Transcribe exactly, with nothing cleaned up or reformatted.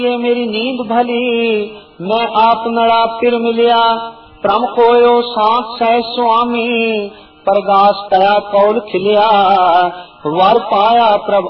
ये मेरी नींद भली, मैं आप नड़ा फिर मिलिया। प्रम खोयो सांत सह स्वामी, प्रगास कया कौल खिलिया। वर पाया प्रभ